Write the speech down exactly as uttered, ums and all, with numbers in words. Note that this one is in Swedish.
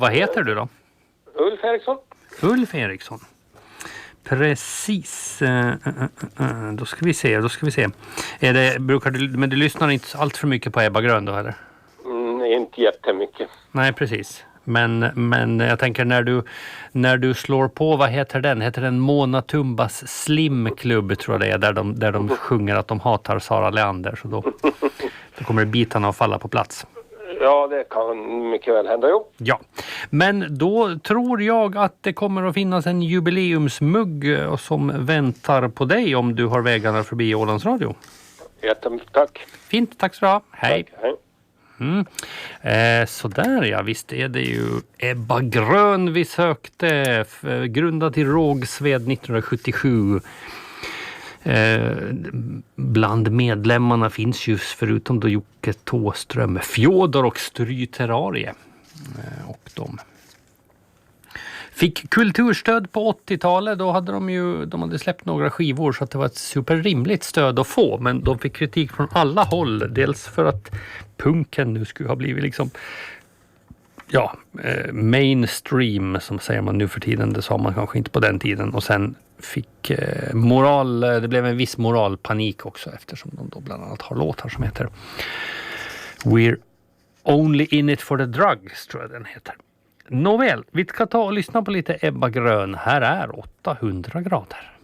Vad heter du då? Ulf Eriksson. Ulf Eriksson. Precis. Uh, uh, uh, uh. Då ska vi se, då ska vi se. Är det, brukar du, men du lyssnar inte allt för mycket på Ebba Grön då, eller? Mm, inte jättemycket. Nej, precis. Men, men jag tänker när du, när du slår på, vad heter den? Heter den Mona Tumbas Slim Club, tror jag det är, där de, där de sjunger att de hatar Sara Leander. Så då, då kommer bitarna att falla på plats. Ja, det kan mycket väl hända, jo. Ja, men då tror jag att det kommer att finnas en jubileumsmugg som väntar på dig om du har vägarna förbi Ålands Radio. Jättemycket tack. Fint, tack så du ha. Hej. Tack, hej. Mm. Eh, så där ja, visst är det ju Ebba Grön vi sökte, f- grundad i Rågsved nittonhundrasjuttiosju. Eh, bland medlemmarna finns ju förutom då Jocke Tåström, Fjodor och Stryterarie. Eh, och de fick kulturstöd på åttiotalet. Då hade de ju de hade släppt några skivor så att det var ett superrimligt stöd att få. Men de fick kritik från alla håll. Dels för att punken nu skulle ha blivit liksom ja, eh, mainstream som säger man nu för tiden. Det sa man kanske inte på den tiden. Och sen fick eh, moral, det blev en viss moralpanik också eftersom de då bland annat har låtar som heter We're Only In It For The Drugs, tror jag den heter. Nåväl, vi ska ta och lyssna på lite Ebba Grön. Här är åttahundra grader.